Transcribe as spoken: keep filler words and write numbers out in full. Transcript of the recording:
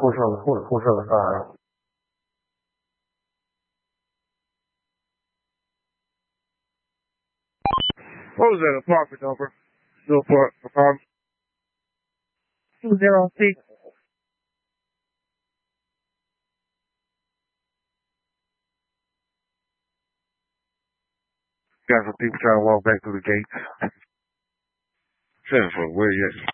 辐射辐辐射的干扰。 What was that apartment number? Still part apartment? two zero six. Got some people trying to walk back through the gates. Seven foot, where you at?